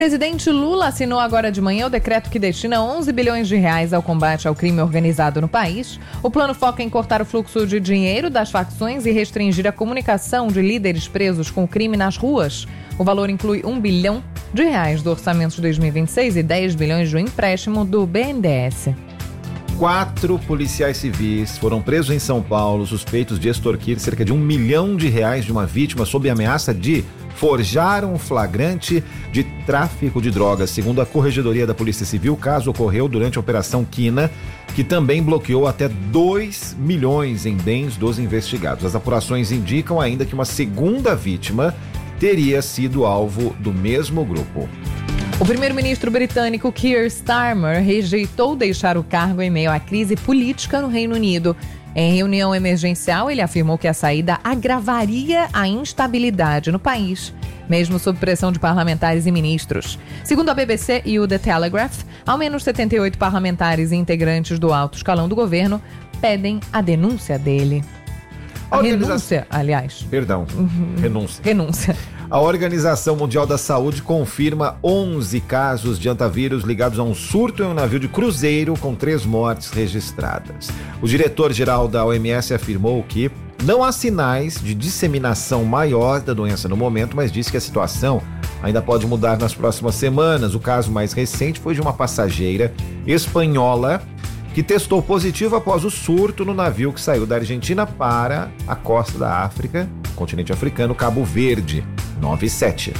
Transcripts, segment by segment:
O presidente Lula assinou agora de manhã o decreto que destina 11 bilhões de reais ao combate ao crime organizado no país. O plano foca em cortar o fluxo de dinheiro das facções e restringir a comunicação de líderes presos com o crime nas ruas. O valor inclui 1 bilhão de reais do orçamento de 2026 e 10 bilhões do empréstimo do BNDES. 4 policiais civis foram presos em São Paulo, suspeitos de extorquir cerca de R$1 milhão de uma vítima sob ameaça de forjar um flagrante de tráfico de drogas. Segundo a Corregedoria da Polícia Civil, o caso ocorreu durante a Operação Quina, que também bloqueou até 2 milhões em bens dos investigados. As apurações indicam ainda que uma segunda vítima teria sido alvo do mesmo grupo. O primeiro-ministro britânico Keir Starmer rejeitou deixar o cargo em meio à crise política no Reino Unido. Em reunião emergencial, ele afirmou que a saída agravaria a instabilidade no país, mesmo sob pressão de parlamentares e ministros. Segundo a BBC e o The Telegraph, ao menos 78 parlamentares e integrantes do alto escalão do governo pedem a denúncia dele. Renúncia, aliás. Perdão, renúncia. Renúncia. A Organização Mundial da Saúde confirma 11 casos de antavírus ligados a um surto em um navio de cruzeiro com 3 mortes registradas. O diretor-geral da OMS afirmou que não há sinais de disseminação maior da doença no momento, mas disse que a situação ainda pode mudar nas próximas semanas. O caso mais recente foi de uma passageira espanhola que testou positivo após o surto no navio que saiu da Argentina para a costa da África, continente africano, Cabo Verde. 97.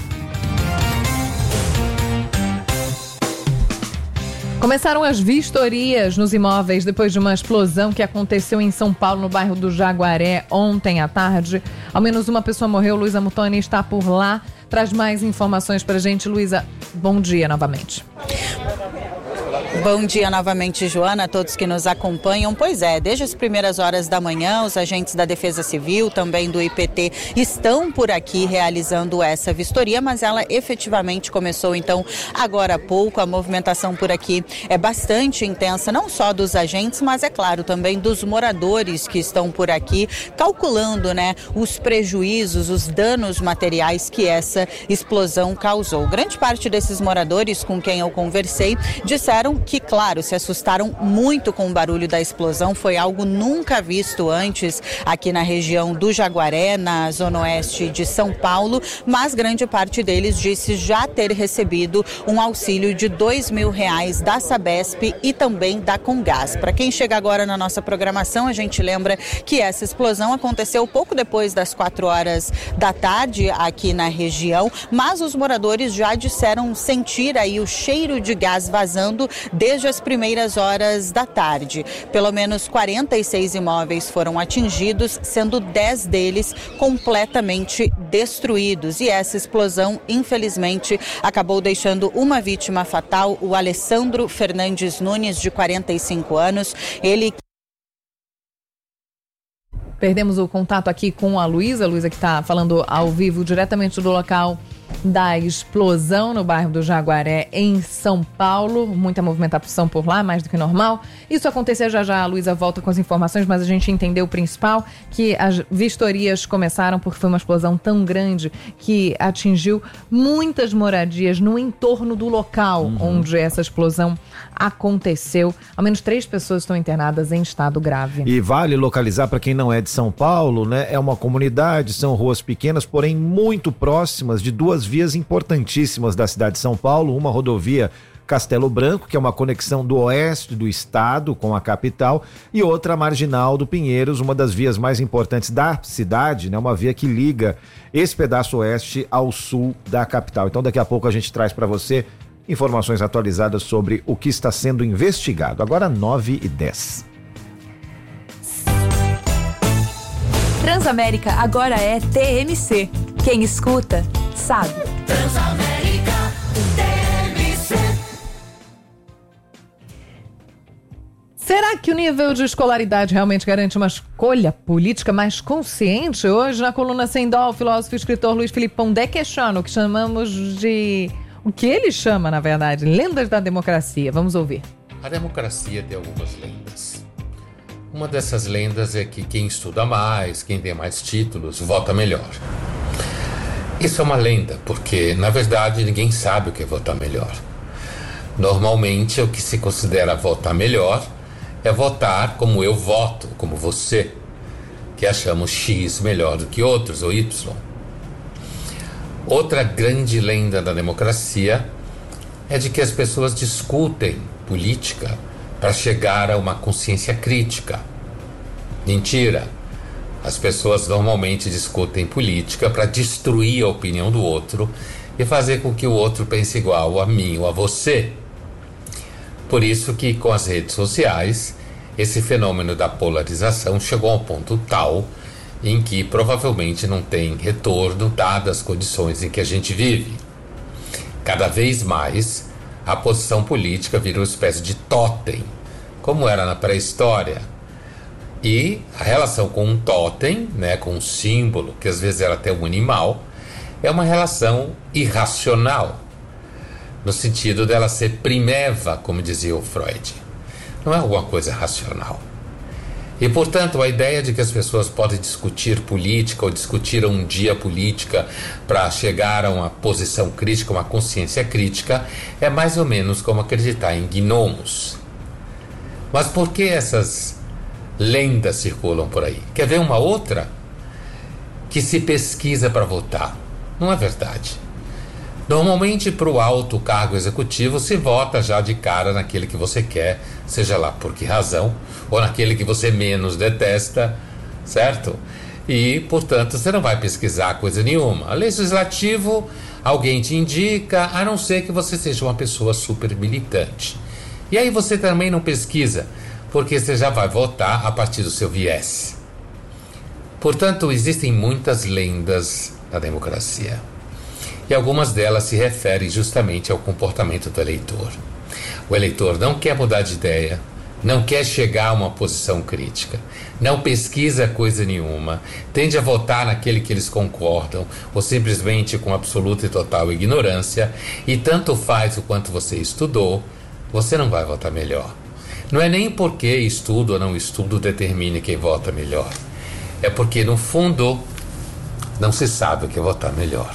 Começaram as vistorias nos imóveis depois de uma explosão que aconteceu em São Paulo, no bairro do Jaguaré, ontem à tarde. Ao menos uma pessoa morreu. Luísa Mutoni está por lá. Traz mais informações pra gente. Luísa, bom dia novamente. Bom dia novamente, Joana, a todos que nos acompanham. Pois é, desde as primeiras horas da manhã, os agentes da Defesa Civil, também do IPT, estão por aqui realizando essa vistoria, mas ela efetivamente começou então agora há pouco. A movimentação por aqui é bastante intensa, não só dos agentes, mas é claro também dos moradores que estão por aqui, calculando, né, os prejuízos, os danos materiais que essa explosão causou. Grande parte desses moradores com quem eu conversei disseram que, claro, se assustaram muito com o barulho da explosão. Foi algo nunca visto antes aqui na região do Jaguaré, na zona oeste de São Paulo, mas grande parte deles disse já ter recebido um auxílio de R$2.000 da Sabesp e também da Comgás. Para quem chega agora na nossa programação, a gente lembra que essa explosão aconteceu pouco depois das 4 horas da tarde aqui na região, mas os moradores já disseram sentir aí o cheiro de gás vazando desde as primeiras horas da tarde. Pelo menos 46 imóveis foram atingidos, sendo 10 deles completamente destruídos. E essa explosão, infelizmente, acabou deixando uma vítima fatal, o Alessandro Fernandes Nunes, de 45 anos. Ele... Perdemos o contato aqui com a Luísa que está falando ao vivo diretamente do local da explosão no bairro do Jaguaré, em São Paulo. Muita movimentação por lá, mais do que normal. Isso aconteceu já a Luísa volta com as informações, mas a gente entendeu o principal, que as vistorias começaram porque foi uma explosão tão grande que atingiu muitas moradias no entorno do local onde essa explosão aconteceu. Ao menos 3 pessoas estão internadas em estado grave. E vale localizar para quem não é de São Paulo, né? É uma comunidade, são ruas pequenas, porém muito próximas de 2 vias importantíssimas da cidade de São Paulo. Uma rodovia Castelo Branco, que é uma conexão do oeste do estado com a capital, e outra Marginal do Pinheiros, uma das vias mais importantes da cidade, né? Uma via que liga esse pedaço oeste ao sul da capital. Então daqui a pouco a gente traz para você informações atualizadas sobre o que está sendo investigado. Agora 9h10. Transamérica agora é TMC. Quem escuta, sabe. Transamérica, TMC. Será que o nível de escolaridade realmente garante uma escolha política mais consciente? Hoje, na coluna Sem Dó, o filósofo e escritor Luiz Felipe Pondé questiona o que chamamos de... o que ele chama, na verdade, lendas da democracia. Vamos ouvir. A democracia tem algumas lendas. Uma dessas lendas é que quem estuda mais, quem tem mais títulos, vota melhor. Isso é uma lenda, porque, na verdade, ninguém sabe o que é votar melhor. Normalmente, o que se considera votar melhor é votar como eu voto, como você, que achamos X melhor do que outros, ou Y. Outra grande lenda da democracia é de que as pessoas discutem política para chegar a uma consciência crítica. Mentira! As pessoas normalmente discutem política para destruir a opinião do outro e fazer com que o outro pense igual a mim ou a você. Por isso que com as redes sociais, esse fenômeno da polarização chegou a um ponto tal em que provavelmente não tem retorno dadas as condições em que a gente vive. Cada vez mais, a posição política vira uma espécie de tótem, como era na pré-história. E a relação com um tótem, né, com um símbolo, que às vezes era até um animal, é uma relação irracional, no sentido dela ser primeva, como dizia o Freud. Não é alguma coisa racional. E, portanto, a ideia de que as pessoas podem discutir política ou discutir um dia política para chegar a uma posição crítica, uma consciência crítica, é mais ou menos como acreditar em gnomos. Mas por que essas lendas circulam por aí? Quer ver uma outra? Que se pesquisa para votar. Não é verdade. Normalmente, para o alto cargo executivo, se vota já de cara naquele que você quer, seja lá por que razão, ou naquele que você menos detesta, certo? E, portanto, você não vai pesquisar coisa nenhuma. Legislativo, alguém te indica, a não ser que você seja uma pessoa super militante. E aí você também não pesquisa, porque você já vai votar a partir do seu viés. Portanto, existem muitas lendas na democracia. E algumas delas se referem justamente ao comportamento do eleitor. O eleitor não quer mudar de ideia, não quer chegar a uma posição crítica, não pesquisa coisa nenhuma, tende a votar naquele que eles concordam, ou simplesmente com absoluta e total ignorância, e tanto faz o quanto você estudou, você não vai votar melhor. Não é nem porque estudo ou não estudo determine quem vota melhor. É porque, no fundo, não se sabe o que é votar melhor.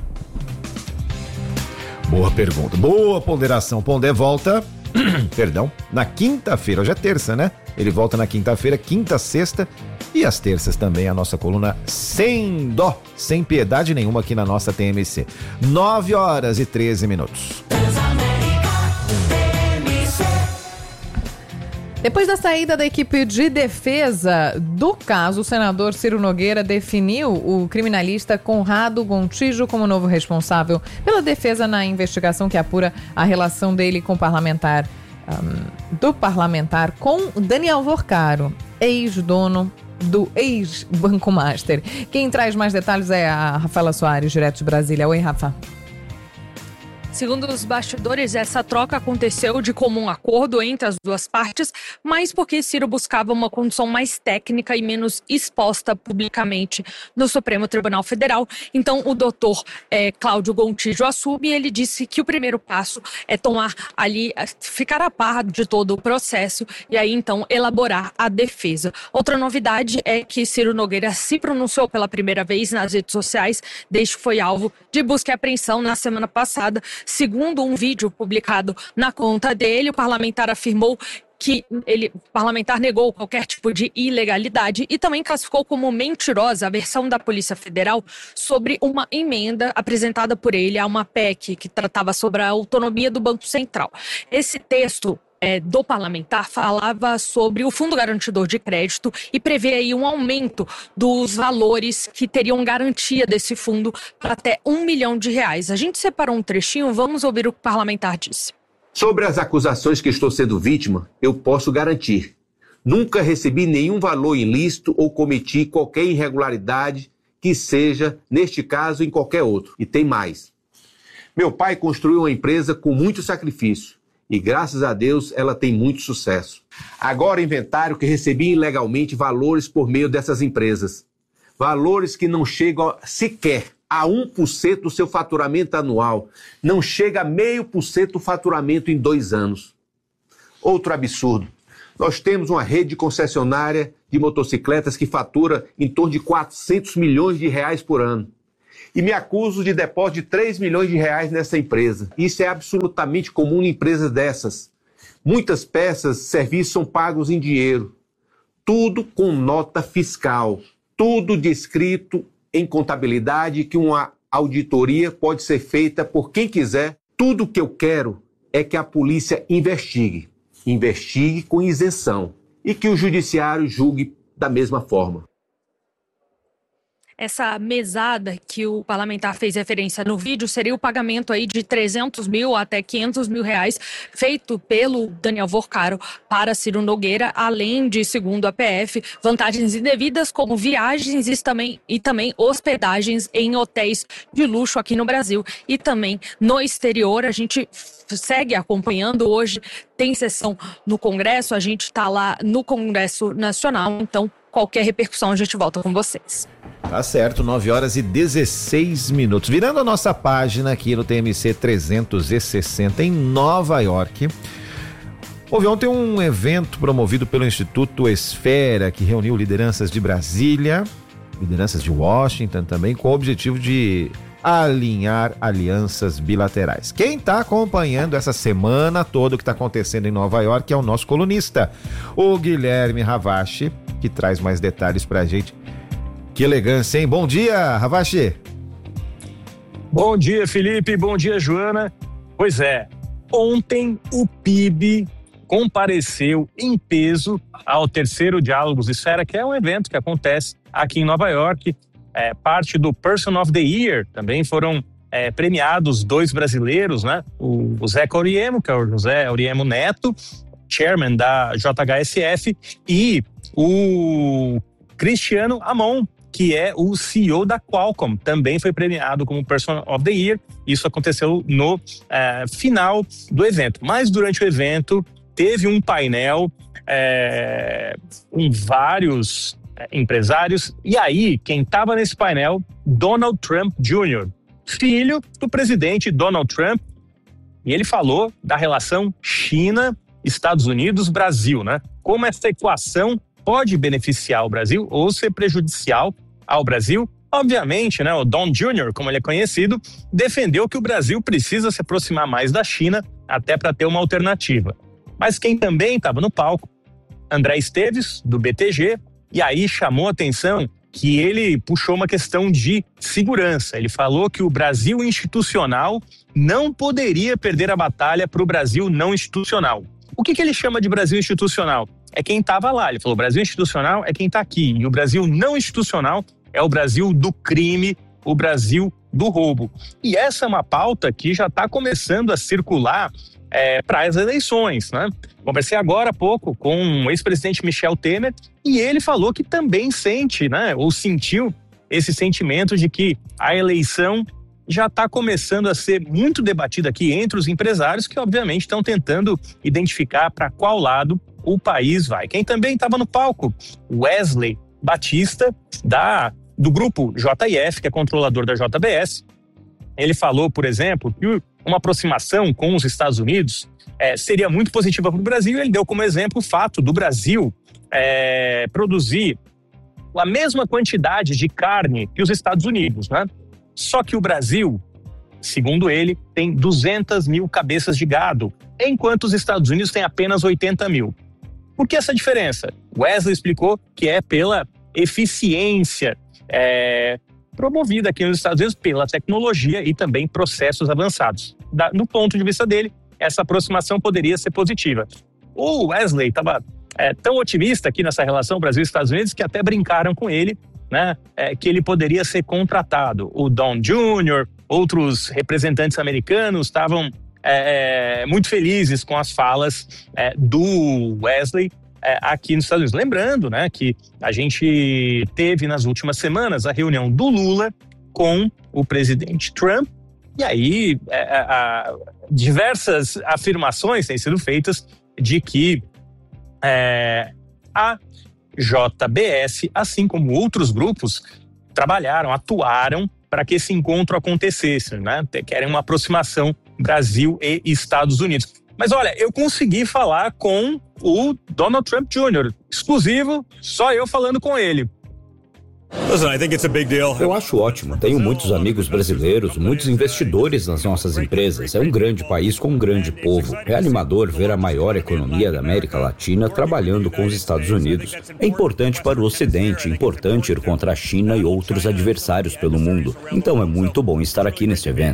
Boa pergunta, boa ponderação. Pondé volta, perdão, na quinta-feira, hoje é terça, né? Ele volta na quinta-feira, quinta, sexta e às terças também a nossa coluna sem dó, sem piedade nenhuma aqui na nossa TMC. 9h13. Depois da saída da equipe de defesa do caso, o senador Ciro Nogueira definiu o criminalista Conrado Gontijo como novo responsável pela defesa na investigação que apura a relação dele com o parlamentar, do parlamentar com Daniel Vorcaro, ex-dono do ex-Banco Master. Quem traz mais detalhes é a Rafaela Soares, direto de Brasília. Oi, Rafa. Segundo os bastidores, essa troca aconteceu de comum acordo entre as duas partes, mas porque Ciro buscava uma condução mais técnica e menos exposta publicamente no Supremo Tribunal Federal. Então, o doutor Cláudio Gontijo assume e ele disse que o primeiro passo é tomar ali, ficar a par de todo o processo e aí, então, elaborar a defesa. Outra novidade é que Ciro Nogueira se pronunciou pela primeira vez nas redes sociais, desde que foi alvo de busca e apreensão na semana passada. Segundo um vídeo publicado na conta dele, o parlamentar afirmou que o parlamentar negou qualquer tipo de ilegalidade e também classificou como mentirosa a versão da Polícia Federal sobre uma emenda apresentada por ele a uma PEC que tratava sobre a autonomia do Banco Central. Esse texto do parlamentar falava sobre o Fundo Garantidor de Crédito e prevê aí um aumento dos valores que teriam garantia desse fundo para até R$1 milhão. A gente separou um trechinho, vamos ouvir o que o parlamentar disse. Sobre as acusações que estou sendo vítima, eu posso garantir. Nunca recebi nenhum valor ilícito ou cometi qualquer irregularidade que seja, neste caso, em qualquer outro. E tem mais. Meu pai construiu uma empresa com muito sacrifício. E graças a Deus ela tem muito sucesso. Agora inventaram que recebi ilegalmente valores por meio dessas empresas. Valores que não chegam sequer a 1% do seu faturamento anual. Não chega a 0,5% do faturamento em 2 anos. Outro absurdo. Nós temos uma rede concessionária de motocicletas que fatura em torno de R$400 milhões por ano. e me acuso de depósito de 3 milhões de reais nessa empresa. Isso é absolutamente comum em empresas dessas. Muitas peças, serviços são pagos em dinheiro. Tudo com nota fiscal. Tudo descrito em contabilidade, que uma auditoria pode ser feita por quem quiser. Tudo que eu quero é que a polícia investigue. Investigue com isenção. E que o judiciário julgue da mesma forma. Essa mesada que o parlamentar fez referência no vídeo seria o pagamento aí de 300 mil até 500 mil reais feito pelo Daniel Vorcaro para Ciro Nogueira, além de, segundo a PF, vantagens indevidas como viagens e também hospedagens em hotéis de luxo aqui no Brasil e também no exterior. A gente segue acompanhando. Hoje tem sessão no Congresso, a gente está lá no Congresso Nacional, então qualquer repercussão a gente volta com vocês. Tá certo, 9h16. Virando a nossa página aqui no TMC 360 em Nova York, houve ontem um evento promovido pelo Instituto Esfera, que reuniu lideranças de Brasília, lideranças de Washington também, com o objetivo de alinhar alianças bilaterais. Quem está acompanhando essa semana toda o que está acontecendo em Nova York é o nosso colunista, o Guilherme Ravache, que traz mais detalhes pra gente. Que elegância, hein? Bom dia, Ravache. Bom dia, Felipe. Bom dia, Joana. Pois é, ontem o PIB compareceu em peso ao terceiro Diálogos Esfera, que é um evento que acontece aqui em Nova York. Parte do Person of the Year. Também foram premiados 2 brasileiros, né? O Zé Auriemo, que é o José Auriemo Neto, chairman da JHSF, e o Cristiano Amon, que é o CEO da Qualcomm, também foi premiado como Person of the Year. Isso aconteceu no final do evento. Mas durante o evento teve um painel com vários empresários. E aí, quem estava nesse painel? Donald Trump Jr., filho do presidente Donald Trump. E ele falou da relação China, Estados Unidos, Brasil, né? Como essa equação pode beneficiar o Brasil ou ser prejudicial ao Brasil. Obviamente, né, o Don Jr., como ele é conhecido, defendeu que o Brasil precisa se aproximar mais da China até para ter uma alternativa. Mas quem também estava no palco, André Esteves, do BTG, e aí chamou a atenção que ele puxou uma questão de segurança. Ele falou que o Brasil institucional não poderia perder a batalha para o Brasil não institucional. O que ele chama de Brasil institucional? É quem estava lá. Ele falou: o Brasil institucional é quem está aqui. E o Brasil não institucional é o Brasil do crime, o Brasil do roubo. E essa é uma pauta que já está começando a circular para as eleições, né? Conversei agora há pouco com o ex-presidente Michel Temer e ele falou que também sente, né, ou sentiu esse sentimento de que a eleição já está começando a ser muito debatida aqui entre os empresários, que obviamente estão tentando identificar para qual lado o país vai. Quem também estava no palco? Wesley Batista, do grupo JIF, que é controlador da JBS. Ele falou, por exemplo, que uma aproximação com os Estados Unidos seria muito positiva para o Brasil. Ele deu como exemplo o fato do Brasil produzir a mesma quantidade de carne que os Estados Unidos, né? Só que o Brasil, segundo ele, tem 200 mil cabeças de gado, enquanto os Estados Unidos têm apenas 80 mil. Por que essa diferença? Wesley explicou que é pela eficiência promovida aqui nos Estados Unidos pela tecnologia e também processos avançados. No ponto de vista dele, essa aproximação poderia ser positiva. O Wesley estava tão otimista aqui nessa relação Brasil e Estados Unidos que até brincaram com ele, né, que ele poderia ser contratado. O Don Jr., outros representantes americanos estavam muito felizes com as falas do Wesley aqui nos Estados Unidos. Lembrando, né, que a gente teve nas últimas semanas a reunião do Lula com o presidente Trump, e aí diversas afirmações têm sido feitas de que a JBS, assim como outros grupos, atuaram para que esse encontro acontecesse, né? Querem uma aproximação Brasil e Estados Unidos. Mas olha, eu consegui falar com o Donald Trump Jr., exclusivo, só eu falando com ele. Eu acho ótimo. Tenho muitos amigos brasileiros, muitos investidores nas nossas empresas. É um grande país com um grande povo. É animador ver a maior economia da América Latina trabalhando com os Estados Unidos. É importante para o Ocidente, importante ir contra a China e outros adversários pelo mundo. Então é muito bom estar aqui neste evento.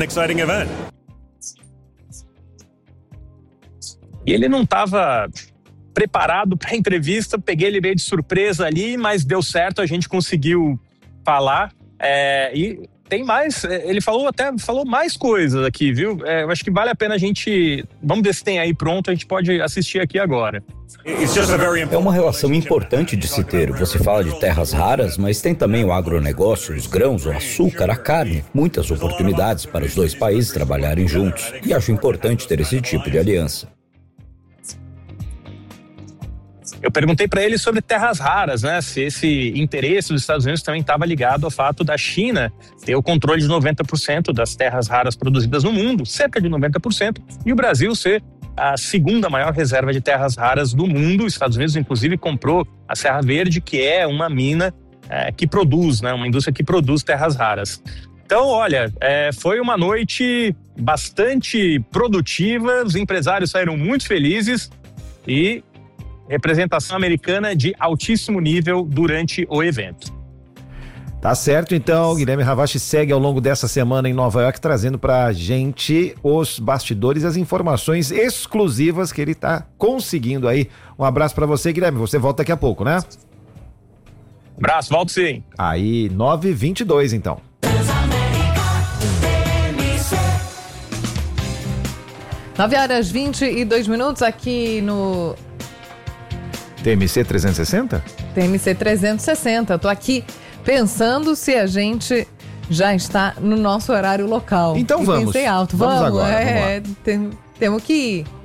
E ele não estava preparado para a entrevista, peguei ele meio de surpresa ali, mas deu certo, a gente conseguiu falar. E tem mais, ele falou mais coisas aqui, viu? Eu acho que vale a pena a gente, vamos ver se tem aí pronto, a gente pode assistir aqui agora. É uma relação importante de se ter. Você fala de terras raras, mas tem também o agronegócio, os grãos, o açúcar, a carne. Muitas oportunidades para os dois países trabalharem juntos. E acho importante ter esse tipo de aliança. Eu perguntei para ele sobre terras raras, né? Se esse interesse dos Estados Unidos também estava ligado ao fato da China ter o controle de 90% das terras raras produzidas no mundo, cerca de 90%, e o Brasil ser a segunda maior reserva de terras raras do mundo. Os Estados Unidos, inclusive, comprou a Serra Verde, que é uma mina que produz, né? Uma indústria que produz terras raras. Então, olha, foi uma noite bastante produtiva, os empresários saíram muito felizes e representação americana de altíssimo nível durante o evento. Tá certo, então, Guilherme Ravache segue ao longo dessa semana em Nova York trazendo pra gente os bastidores e as informações exclusivas que ele tá conseguindo aí. Um abraço pra você, Guilherme, você volta daqui a pouco, né? Abraço, volto sim. Aí, 9h22 então. 9h22 aqui no TMC 360? TMC 360. Eu tô aqui pensando se a gente já está no nosso horário local. Então vamos. Pensei alto. Vamos agora. Temos que ir.